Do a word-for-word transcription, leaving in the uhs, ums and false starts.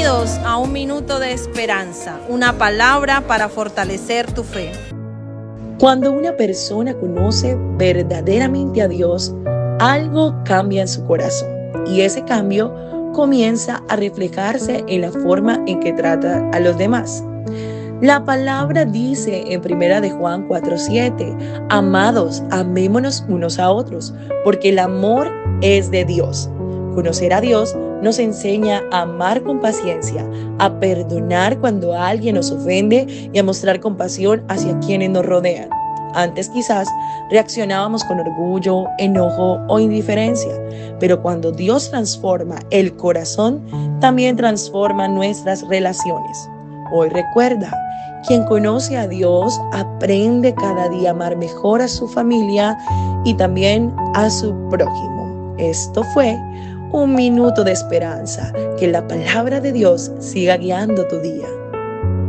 Bienvenidos a Un Minuto de Esperanza, una palabra para fortalecer tu fe. Cuando una persona conoce verdaderamente a Dios, algo cambia en su corazón y ese cambio comienza a reflejarse en la forma en que trata a los demás. La palabra dice en primera de Juan cuatro siete, amados, amémonos unos a otros, porque el amor es de Dios. Conocer a Dios nos enseña a amar con paciencia, a perdonar cuando alguien nos ofende y a mostrar compasión hacia quienes nos rodean. Antes quizás reaccionábamos con orgullo, enojo o indiferencia, pero cuando Dios transforma el corazón, también transforma nuestras relaciones. Hoy recuerda, quien conoce a Dios aprende cada día a amar mejor a su familia y también a su prójimo. Esto fue Un Minuto de Esperanza. Que la palabra de Dios siga guiando tu día.